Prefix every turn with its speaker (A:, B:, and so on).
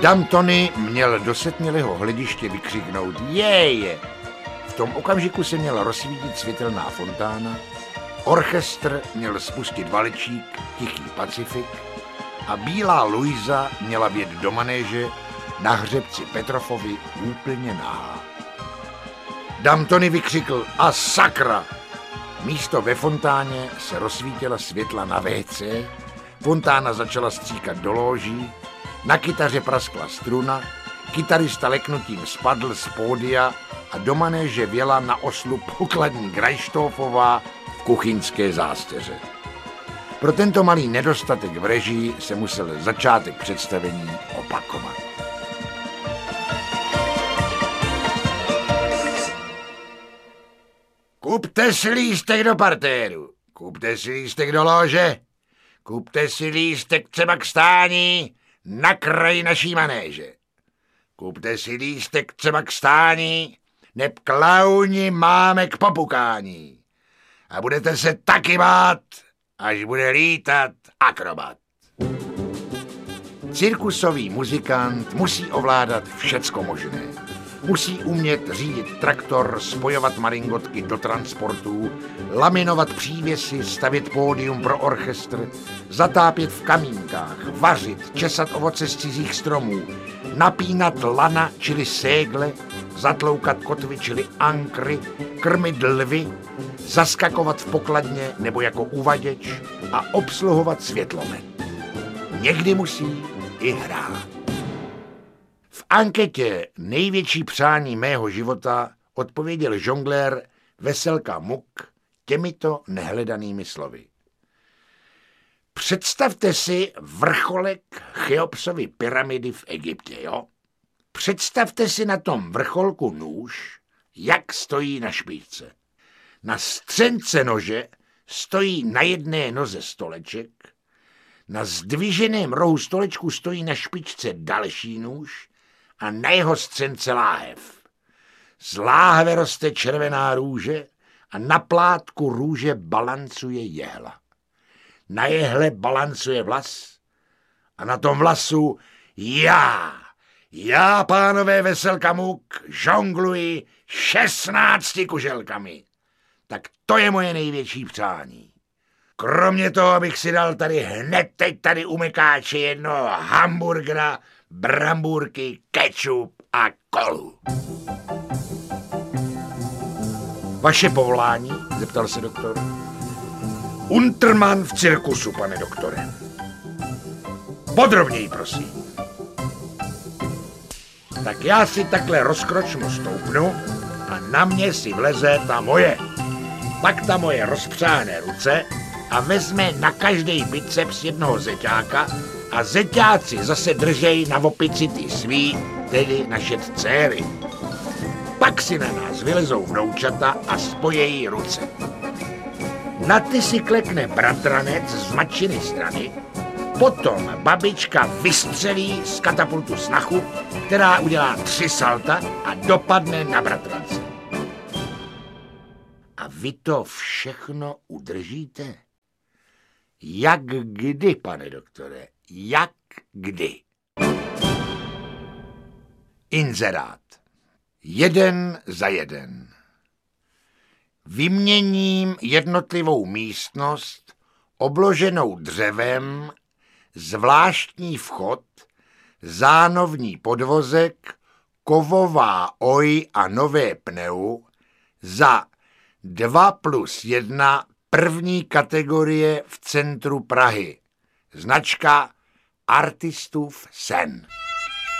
A: Dam Tony měl do setmělého hlediště vykřiknout jeje. V tom okamžiku se měla rozsvítit světelná fontána, orchestr měl spustit valečík Tichý Pacifik a bílá Luisa měla vjet do manéže na hřebci Petrofovi úplně nahá. Dam Tony vykřikl a sakra! Místo ve fontáně se rozsvítila světla na WC, fontána začala stříkat do lóží, na kytaře praskla struna, kytarista leknutím spadl z pódia a do manéže věla na oslu pokladní Grajštofová v kuchyňské zástěře. Pro tento malý nedostatek v režii se musel začátek představení opakovat. Kupte si lístek do partéru, kupte si lístek do lože, kupte si lístek třeba k stání na kraji naší manéže. Kupte si lístek třeba k stání, neb klauni máme k popukání. A budete se taky bát, až bude lítat akrobat. Cirkusový muzikant musí ovládat všecko možné. Musí umět řídit traktor, spojovat maringotky do transportů, laminovat přívěsy, stavět pódium pro orchestr, zatápět v kamínkách, vařit, česat ovoce z cizích stromů, napínat lana, čili ségle, zatloukat kotvy, čili ankry, krmit lvy, zaskakovat v pokladně nebo jako uvaděč a obsluhovat světlomet. Někdy musí i hrát. V anketě Největší přání mého života odpověděl žonglér Veselka Muk těmito nehledanými slovy. Představte si vrcholek Cheopsovy pyramidy v Egyptě, jo? Představte si na tom vrcholku nůž, jak stojí na špičce. Na střence nože stojí na jedné noze stoleček, na zdviženém rohu stolečku stojí na špičce další nůž a na jeho střence láhev. Z láhve roste červená růže a na plátku růže balancuje jehla. Na jehle balancuje vlas a na tom vlasu já, pánové Veselka Muk, žongluji 16 kuželkami. Tak to je moje největší přání. Kromě toho, abych si dal teď tady u mekáče jednoho hamburgera, brambůrky, kečup a kolu. Vaše povolání? Zeptal se doktor. Unterman v cirkusu, pane doktore. Podrobněji, prosím. Tak já si takhle rozkročnu stoupnu a na mě si vleze ta moje. Pak ta moje rozpřáhne ruce a vezme na každej biceps jednoho zeťáka a zeťáci zase držej na opici ty svý, tedy naše dcery. Pak si na nás vylezou vnoučata a spojejí ruce. Na ty si klekne bratranec z matčiny strany, potom babička vystřelí z katapultu snachu, která udělá 3 salta a dopadne na bratrance. A vy to všechno udržíte? Jak kdy, pane doktore? Jak kdy? Inzerát. Jeden za jeden. Vyměním jednotlivou místnost obloženou dřevem, zvláštní vchod, zánovní podvozek, kovová oj a nové pneu za 2+1 první kategorie v centru Prahy. Značka Artistův sen.